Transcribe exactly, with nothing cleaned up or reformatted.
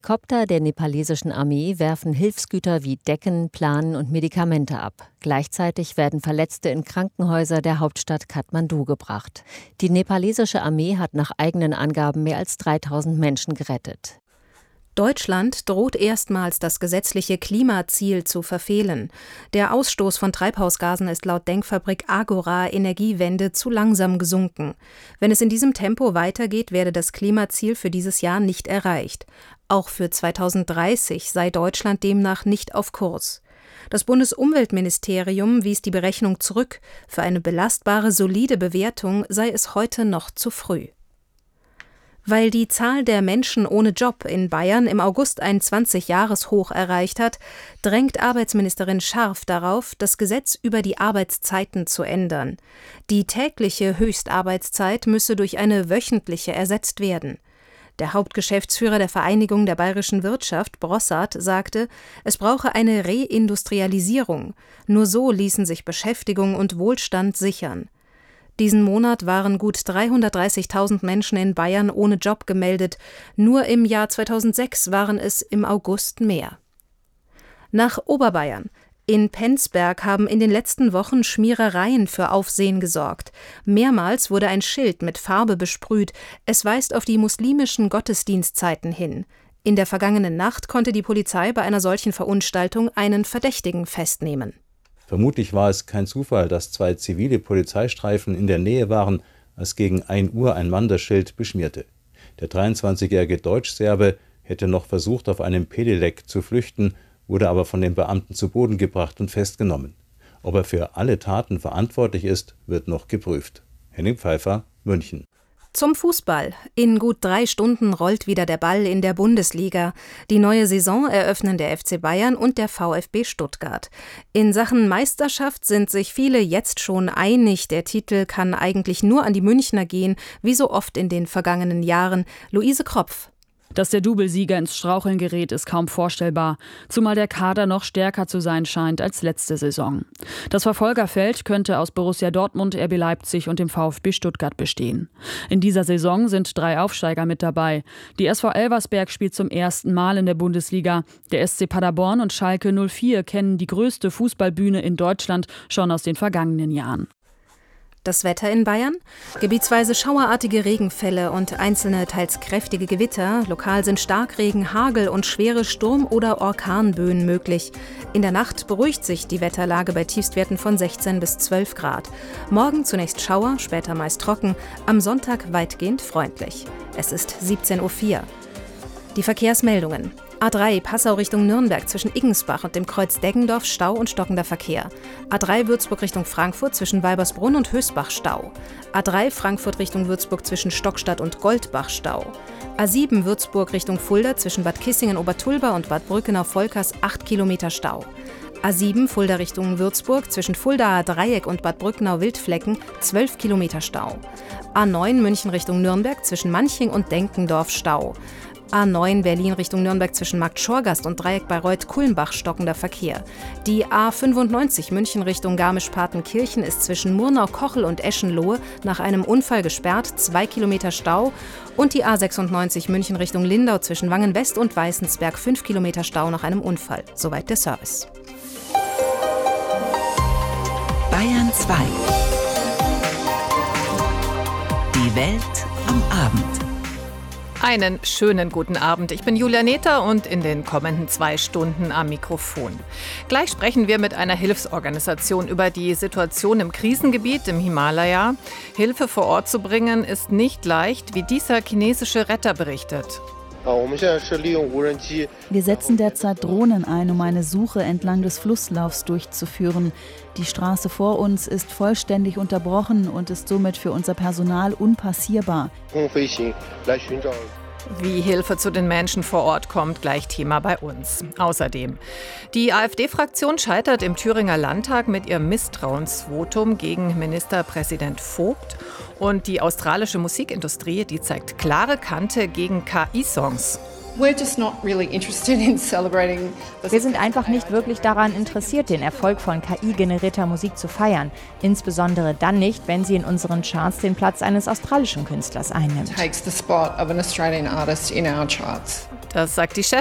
Kopter der nepalesischen Armee werfen Hilfsgüter wie Decken, Planen und Medikamente ab. Gleichzeitig werden Verletzte in Krankenhäuser der Hauptstadt Kathmandu gebracht. Die nepalesische Armee hat nach eigenen Angaben mehr als dreitausend Menschen gerettet. Deutschland droht erstmals das gesetzliche Klimaziel zu verfehlen. Der Ausstoß von Treibhausgasen ist laut Denkfabrik Agora Energiewende zu langsam gesunken. Wenn es in diesem Tempo weitergeht, werde das Klimaziel für dieses Jahr nicht erreicht. Auch für zweitausenddreißig sei Deutschland demnach nicht auf Kurs. Das Bundesumweltministerium wies die Berechnung zurück. Für eine belastbare, solide Bewertung sei es heute noch zu früh. Weil die Zahl der Menschen ohne Job in Bayern im August ein zwanzig-Jahres-Hoch erreicht hat, drängt Arbeitsministerin Scharf darauf, das Gesetz über die Arbeitszeiten zu ändern. Die tägliche Höchstarbeitszeit müsse durch eine wöchentliche ersetzt werden. Der Hauptgeschäftsführer der Vereinigung der bayerischen Wirtschaft, Brossard, sagte, es brauche eine Reindustrialisierung. Nur so ließen sich Beschäftigung und Wohlstand sichern. Diesen Monat waren gut dreihundertdreißigtausend Menschen in Bayern ohne Job gemeldet. Nur im Jahr zweitausendsechs waren es im August mehr. Nach Oberbayern. In Penzberg haben in den letzten Wochen Schmierereien für Aufsehen gesorgt. Mehrmals wurde ein Schild mit Farbe besprüht. Es weist auf die muslimischen Gottesdienstzeiten hin. In der vergangenen Nacht konnte die Polizei bei einer solchen Verunstaltung einen Verdächtigen festnehmen. Vermutlich war es kein Zufall, dass zwei zivile Polizeistreifen in der Nähe waren, als gegen ein Uhr ein Mann das Schild beschmierte. Der dreiundzwanzigjährige Deutschserbe hätte noch versucht, auf einem Pedelec zu flüchten, wurde aber von den Beamten zu Boden gebracht und festgenommen. Ob er für alle Taten verantwortlich ist, wird noch geprüft. Henning Pfeiffer, München. Zum Fußball. In gut drei Stunden rollt wieder der Ball in der Bundesliga. Die neue Saison eröffnen der F C Bayern und der VfB Stuttgart. In Sachen Meisterschaft sind sich viele jetzt schon einig. Der Titel kann eigentlich nur an die Münchner gehen, wie so oft in den vergangenen Jahren. Luise Kropf. Dass der Doublesieger ins Straucheln gerät, ist kaum vorstellbar, zumal der Kader noch stärker zu sein scheint als letzte Saison. Das Verfolgerfeld könnte aus Borussia Dortmund, R B Leipzig und dem VfB Stuttgart bestehen. In dieser Saison sind drei Aufsteiger mit dabei. Die S V Elversberg spielt zum ersten Mal in der Bundesliga. Der S C Paderborn und Schalke null vier kennen die größte Fußballbühne in Deutschland schon aus den vergangenen Jahren. Das Wetter in Bayern? Gebietsweise schauerartige Regenfälle und einzelne teils kräftige Gewitter. Lokal sind Starkregen, Hagel und schwere Sturm- oder Orkanböen möglich. In der Nacht beruhigt sich die Wetterlage bei Tiefstwerten von sechzehn bis zwölf Grad. Morgen zunächst Schauer, später meist trocken. Am Sonntag weitgehend freundlich. Es ist siebzehn Uhr vier. Die Verkehrsmeldungen. A drei Passau Richtung Nürnberg zwischen Iggensbach und dem Kreuz Deggendorf Stau und stockender Verkehr. A drei Würzburg Richtung Frankfurt zwischen Weibersbrunn und Hösbach Stau. A drei Frankfurt Richtung Würzburg zwischen Stockstadt und Goldbach Stau. A sieben Würzburg Richtung Fulda zwischen Bad Kissingen-Obertulba und Bad Brückenau-Volkers acht Kilometer Stau. A sieben Fulda Richtung Würzburg zwischen Fuldaer Dreieck und Bad Brückenau-Wildflecken zwölf Kilometer Stau. A neun München Richtung Nürnberg zwischen Manching und Denkendorf Stau. A neun Berlin Richtung Nürnberg zwischen Marktschorgast und Dreieck Bayreuth-Kulmbach stockender Verkehr. Die A fünfundneunzig München Richtung Garmisch-Partenkirchen ist zwischen Murnau-Kochel und Eschenlohe nach einem Unfall gesperrt, zwei Kilometer Stau. Und die A sechsundneunzig München Richtung Lindau zwischen Wangen-West und Weißensberg fünf Kilometer Stau nach einem Unfall. Soweit der Service. Bayern zwei. Die Welt am Abend. Einen schönen guten Abend. Ich bin Julia Nether und in den kommenden zwei Stunden am Mikrofon. Gleich sprechen wir mit einer Hilfsorganisation über die Situation im Krisengebiet im Himalaya. Hilfe vor Ort zu bringen ist nicht leicht, wie dieser chinesische Retter berichtet. Wir setzen derzeit Drohnen ein, um eine Suche entlang des Flusslaufs durchzuführen. Die Straße vor uns ist vollständig unterbrochen und ist somit für unser Personal unpassierbar. Wie Hilfe zu den Menschen vor Ort kommt, gleich Thema bei uns. Außerdem, die AfD-Fraktion scheitert im Thüringer Landtag mit ihrem Misstrauensvotum gegen Ministerpräsident Vogt. Und die australische Musikindustrie, die zeigt klare Kante gegen K I-Songs. Wir sind einfach nicht wirklich daran interessiert, den Erfolg von K I-generierter Musik zu feiern. Insbesondere dann nicht, wenn sie in unseren Charts den Platz eines australischen Künstlers einnimmt. Das sagt die